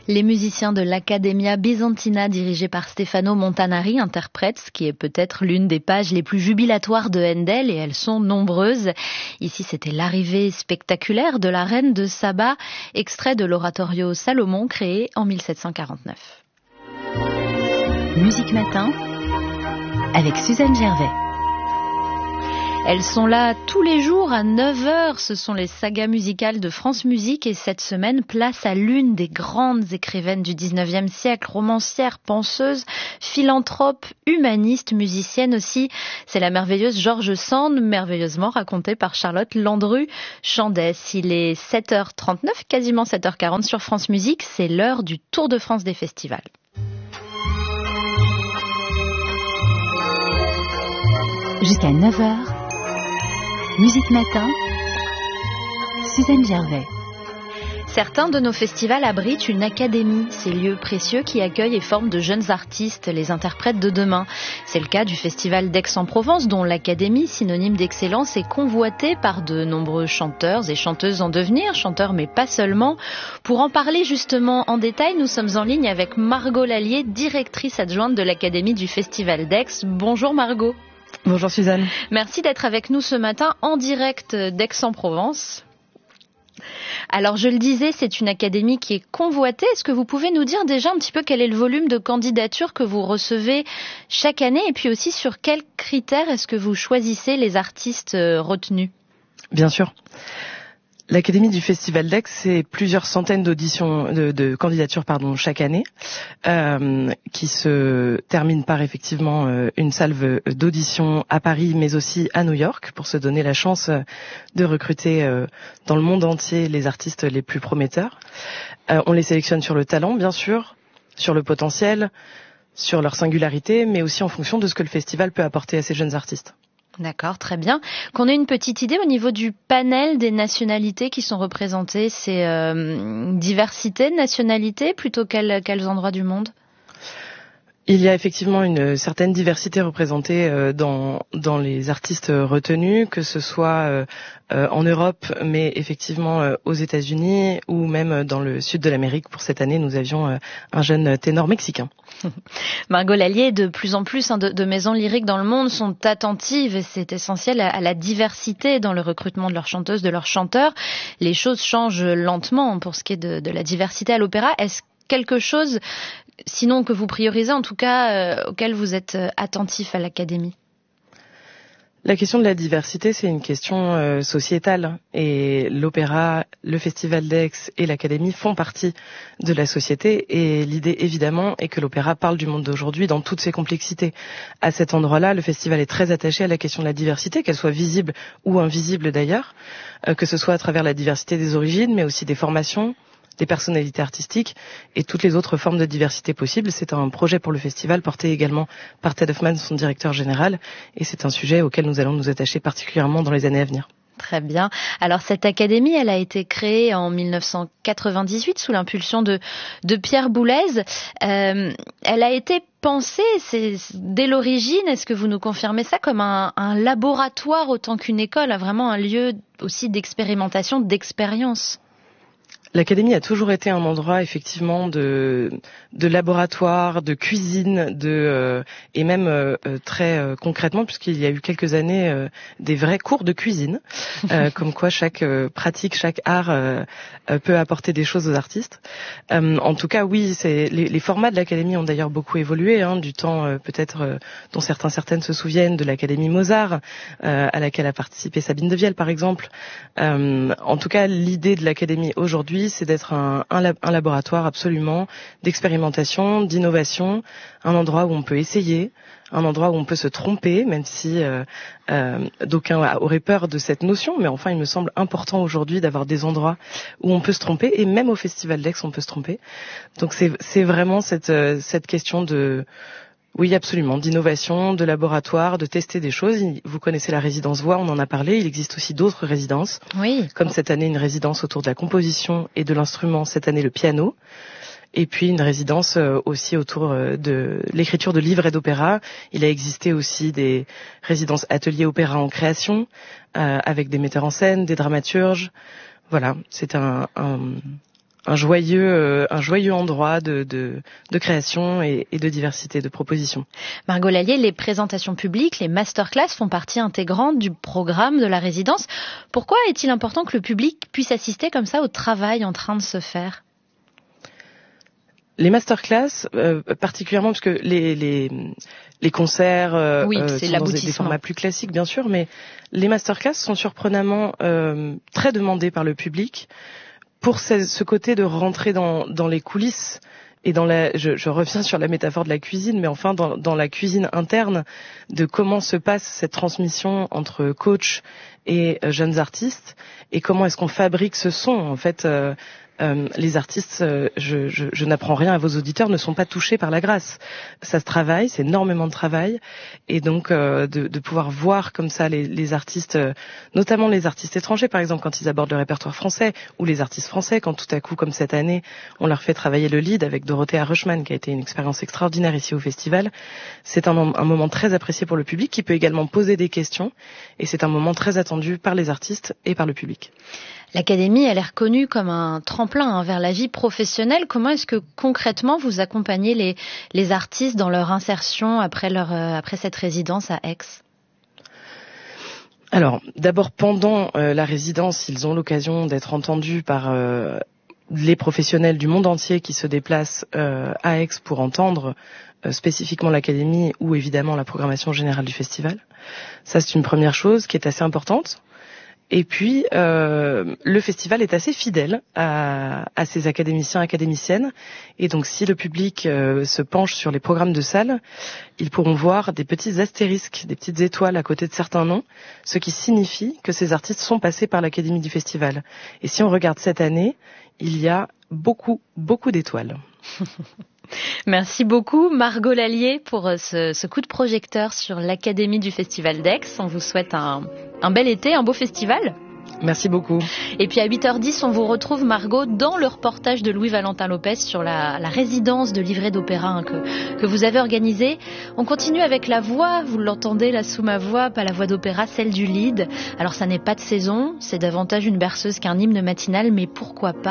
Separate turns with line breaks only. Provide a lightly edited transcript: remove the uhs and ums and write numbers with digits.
Les musiciens de l'Accademia Bizantina, dirigés par Stefano Montanari, interprètent ce qui est peut-être l'une des pages les plus jubilatoires de Handel, et elles sont nombreuses. Ici, c'était l'arrivée spectaculaire de la reine de Saba, extrait de l'oratorio Salomon, créé en 1749.
Musique Matin, avec Suzanne Gervais.
Elles sont là tous les jours à 9h, ce sont les sagas musicales de France Musique, et cette semaine, place à l'une des grandes écrivaines du 19e siècle, romancière, penseuse, philanthrope, humaniste, musicienne aussi. C'est la merveilleuse George Sand, merveilleusement racontée par Charlotte Landru-Chandès. Il est 7h39, quasiment 7h40 sur France Musique, c'est l'heure du Tour de France des festivals.
Jusqu'à 9h, Musique Matin, Suzanne Gervais.
Certains de nos festivals abritent une académie, ces lieux précieux qui accueillent et forment de jeunes artistes, les interprètes de demain. C'est le cas du festival d'Aix-en-Provence, dont l'académie, synonyme d'excellence, est convoitée par de nombreux chanteurs et chanteuses en devenir, chanteurs mais pas seulement. Pour en parler justement en détail, nous sommes en ligne avec Margot Lallier, directrice adjointe de l'académie du festival d'Aix. Bonjour Margot.
Bonjour Suzanne.
Merci d'être avec nous ce matin en direct d'Aix-en-Provence. Alors je le disais, c'est une académie qui est convoitée. Est-ce que vous pouvez nous dire déjà un petit peu quel est le volume de candidatures que vous recevez chaque année, et puis aussi sur quels critères est-ce que vous choisissez les artistes retenus ?
Bien sûr. L'Académie du Festival d'Aix, c'est plusieurs centaines d'auditions, de candidatures chaque année, qui se terminent par effectivement une salve d'auditions à Paris, mais aussi à New York, pour se donner la chance de recruter dans le monde entier les artistes les plus prometteurs. On les sélectionne sur le talent, bien sûr, sur le potentiel, sur leur singularité, mais aussi en fonction de ce que le festival peut apporter à ces jeunes artistes.
D'accord, très bien. Qu'on ait une petite idée au niveau du panel des nationalités qui sont représentées, c'est diversité de nationalités plutôt quels endroits du monde ?
Il y a effectivement une certaine diversité représentée dans les artistes retenus, que ce soit en Europe, mais effectivement aux États-Unis ou même dans le sud de l'Amérique. Pour cette année, nous avions un jeune ténor mexicain.
Margot Lallier, de plus en plus de maisons lyriques dans le monde sont attentives, et c'est essentiel à la diversité dans le recrutement de leurs chanteuses, de leurs chanteurs. Les choses changent lentement pour ce qui est de la diversité à l'opéra. Est-ce quelque chose, sinon que vous priorisez, en tout cas auquel vous êtes attentif à l'Académie ?
La question de la diversité, c'est une question sociétale, et l'opéra, le Festival d'Aix et l'Académie font partie de la société, et l'idée évidemment est que l'opéra parle du monde d'aujourd'hui dans toutes ses complexités. À cet endroit-là, le festival est très attaché à la question de la diversité, qu'elle soit visible ou invisible d'ailleurs, que ce soit à travers la diversité des origines, mais aussi des formations, des personnalités artistiques et toutes les autres formes de diversité possibles. C'est un projet pour le festival porté également par Ted Hoffman, son directeur général, et c'est un sujet auquel nous allons nous attacher particulièrement dans les années à venir.
Très bien. Alors cette académie, elle a été créée en 1998 sous l'impulsion de Pierre Boulez. Elle a été pensée dès l'origine, est-ce que vous nous confirmez ça, comme un laboratoire autant qu'une école, vraiment un lieu aussi d'expérimentation, d'expérience ?
L'Académie a toujours été un endroit effectivement de laboratoire, de cuisine, et même très concrètement, puisqu'il y a eu quelques années des vrais cours de cuisine, comme quoi chaque pratique, chaque art peut apporter des choses aux artistes. En tout cas, oui, les formats de l'Académie ont d'ailleurs beaucoup évolué, du temps peut-être dont certaines se souviennent, de l'Académie Mozart, à laquelle a participé Sabine Devielle par exemple. En tout cas, l'idée de l'Académie aujourd'hui, c'est d'être un laboratoire absolument d'expérimentation, d'innovation, un endroit où on peut essayer, un endroit où on peut se tromper, même si d'aucuns auraient peur de cette notion, mais enfin il me semble important aujourd'hui d'avoir des endroits où on peut se tromper, et même au Festival d'Aix on peut se tromper. Donc c'est vraiment cette question de... Oui, absolument, d'innovation, de laboratoire, de tester des choses. Vous connaissez la résidence voix, on en a parlé. Il existe aussi d'autres résidences,
oui,
comme cette année une résidence autour de la composition et de l'instrument, cette année le piano. Et puis une résidence aussi autour de l'écriture de livres et d'opéra. Il a existé aussi des résidences ateliers opéra en création, avec des metteurs en scène, des dramaturges. Voilà, c'est un joyeux endroit de création et de diversité, de propositions.
Margot Lallier, les présentations publiques, les masterclass font partie intégrante du programme de la résidence. Pourquoi est-il important que le public puisse assister comme ça au travail en train de se faire ?
Les masterclass, particulièrement parce que les concerts
c'est
sont dans des formats plus classiques, bien sûr, mais les masterclass sont surprenamment très demandés par le public pour ce côté de rentrer dans les coulisses et je reviens sur la métaphore de la cuisine, mais enfin dans la cuisine interne de comment se passe cette transmission entre coach et jeunes artistes et comment est-ce qu'on fabrique ce son en fait. Les artistes, je n'apprends rien à vos auditeurs, ne sont pas touchés par la grâce. Ça se travaille, c'est énormément de travail, et donc de pouvoir voir comme ça les artistes, notamment les artistes étrangers, par exemple quand ils abordent le répertoire français, ou les artistes français, quand tout à coup, comme cette année, on leur fait travailler le lead avec Dorothea Rushman, qui a été une expérience extraordinaire ici au festival. C'est un moment très apprécié pour le public, qui peut également poser des questions, et c'est un moment très attendu par les artistes et par le public.
L'Académie, elle est reconnue comme un tremplin vers la vie professionnelle. Comment est-ce que concrètement vous accompagnez les artistes dans leur insertion après cette résidence à Aix ?
Alors, d'abord, pendant la résidence, ils ont l'occasion d'être entendus par les professionnels du monde entier qui se déplacent à Aix pour entendre spécifiquement l'Académie ou évidemment la programmation générale du festival. Ça, c'est une première chose qui est assez importante. Et puis, le festival est assez fidèle à ses académiciens, académiciennes. Et donc, si le public se penche sur les programmes de salle, ils pourront voir des petits astérisques, des petites étoiles à côté de certains noms, ce qui signifie que ces artistes sont passés par l'académie du festival. Et si on regarde cette année, il y a beaucoup, beaucoup d'étoiles.
Merci beaucoup Margot Lallier pour ce coup de projecteur sur l'Académie du Festival d'Aix. On vous souhaite un bel été, un beau festival.
Merci beaucoup.
Et puis à 8h10, on vous retrouve Margot dans le reportage de Louis-Valentin Lopez sur la résidence de livret d'opéra que vous avez organisée. On continue avec la voix, vous l'entendez là sous ma voix, pas la voix d'opéra, celle du lead. Alors ça n'est pas de saison, c'est davantage une berceuse qu'un hymne matinal, mais pourquoi pas